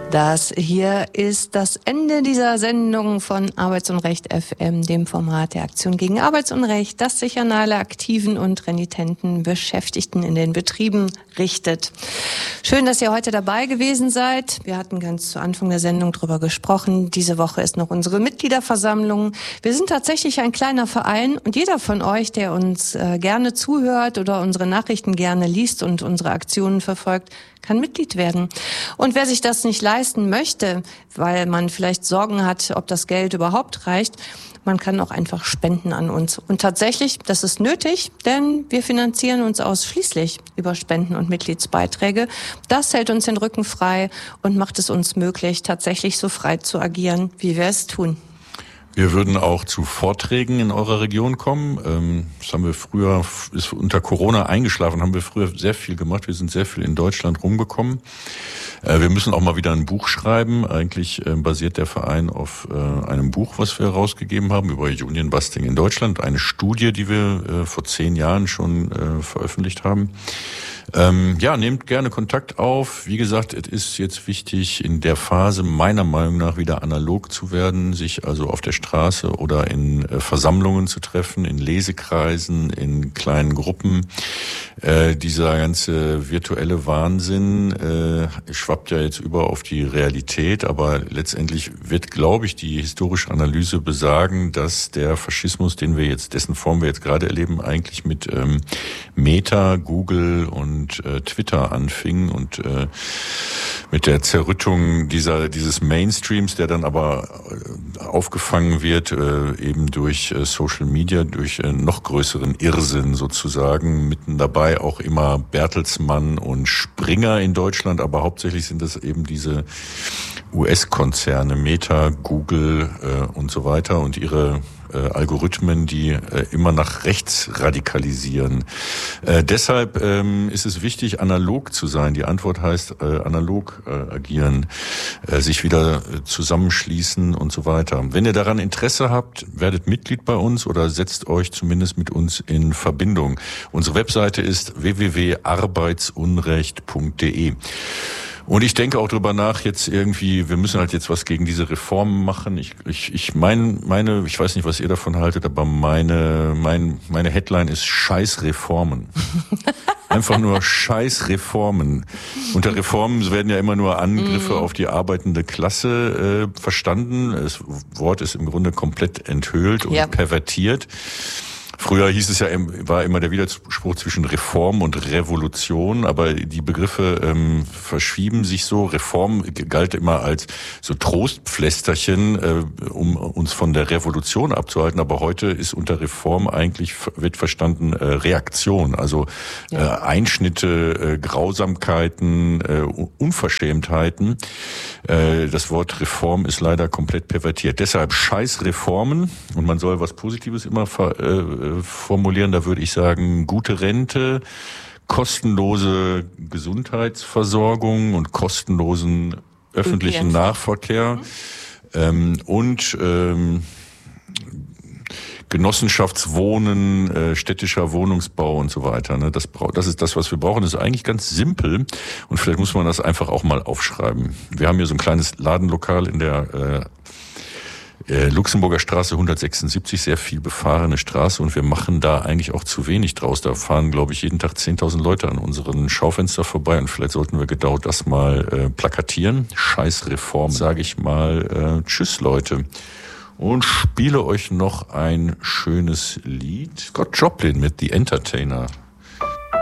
Das hier ist das Ende dieser Sendung von Arbeitsunrecht FM, dem Format der Aktion gegen Arbeitsunrecht, das sich an alle aktiven und renitenten Beschäftigten in den Betrieben richtet. Schön, dass ihr heute dabei gewesen seid. Wir hatten ganz zu Anfang der Sendung drüber gesprochen. Diese Woche ist noch unsere Mitgliederversammlung. Wir sind tatsächlich ein kleiner Verein und jeder von euch, der uns gerne zuhört oder unsere Nachrichten gerne liest und unsere Aktionen verfolgt, kann Mitglied werden. Und wer sich das nicht leisten möchte, weil man vielleicht Sorgen hat, ob das Geld überhaupt reicht, man kann auch einfach spenden an uns. Und tatsächlich, das ist nötig, denn wir finanzieren uns ausschließlich über Spenden und Mitgliedsbeiträge. Das hält uns den Rücken frei und macht es uns möglich, tatsächlich so frei zu agieren, wie wir es tun. Wir würden auch zu Vorträgen in eurer Region kommen. Das haben wir früher, ist unter Corona eingeschlafen, haben wir früher sehr viel gemacht. Wir sind sehr viel in Deutschland rumgekommen. Wir müssen auch mal wieder ein Buch schreiben. Eigentlich basiert der Verein auf einem Buch, was wir herausgegeben haben über Union Busting in Deutschland. Eine Studie, die wir vor 10 Jahren schon veröffentlicht haben. Nehmt gerne Kontakt auf. Wie gesagt, es ist jetzt wichtig, in der Phase meiner Meinung nach wieder analog zu werden, sich also auf der Straße oder in Versammlungen zu treffen, in Lesekreisen, in kleinen Gruppen. Dieser ganze virtuelle Wahnsinn schwappt ja jetzt über auf die Realität, aber letztendlich wird, glaube ich, die historische Analyse besagen, dass der Faschismus, dessen Form wir jetzt gerade erleben, eigentlich mit Meta, Google und Twitter anfing und mit der Zerrüttung dieses Mainstreams, der dann aber aufgefangen wird eben durch Social Media, durch noch größeren Irrsinn sozusagen, mitten dabei auch immer Bertelsmann und Springer in Deutschland, aber hauptsächlich sind das eben diese US-Konzerne, Meta, Google und so weiter und ihre Algorithmen, die immer nach rechts radikalisieren. Deshalb ist es wichtig, analog zu sein. Die Antwort heißt analog agieren, sich wieder zusammenschließen und so weiter. Wenn ihr daran Interesse habt, werdet Mitglied bei uns oder setzt euch zumindest mit uns in Verbindung. Unsere Webseite ist www.arbeitsunrecht.de. Und ich denke auch drüber nach, jetzt irgendwie, wir müssen halt jetzt was gegen diese Reformen machen. Ich weiß nicht, was ihr davon haltet, aber meine Headline ist Scheiß Reformen. Einfach nur Scheiß Reformen. Unter Reformen werden ja immer nur Angriffe auf die arbeitende Klasse verstanden. Das Wort ist im Grunde komplett enthüllt und pervertiert. Früher hieß es ja, war immer der Widerspruch zwischen Reform und Revolution, aber die Begriffe verschieben sich so. Reform galt immer als so Trostpflästerchen, um uns von der Revolution abzuhalten, aber heute ist unter Reform wird verstanden Reaktion, also Einschnitte, Grausamkeiten, Unverschämtheiten. Das Wort Reform ist leider komplett pervertiert. Deshalb Scheiß Reformen, und man soll was Positives immer formulieren, da würde ich sagen, gute Rente, kostenlose Gesundheitsversorgung und kostenlosen öffentlichen Nahverkehr und Genossenschaftswohnen, städtischer Wohnungsbau und so weiter. Ne? Das ist das, was wir brauchen. Das ist eigentlich ganz simpel und vielleicht muss man das einfach auch mal aufschreiben. Wir haben hier so ein kleines Ladenlokal in der Luxemburger Straße 176, sehr viel befahrene Straße, und wir machen da eigentlich auch zu wenig draus. Da fahren, glaube ich, jeden Tag 10.000 Leute an unseren Schaufenster vorbei, und vielleicht sollten wir genau das mal plakatieren. Scheiß Reform, sage ich mal. Tschüss, Leute. Und spiele euch noch ein schönes Lied. Scott Joplin mit The Entertainer.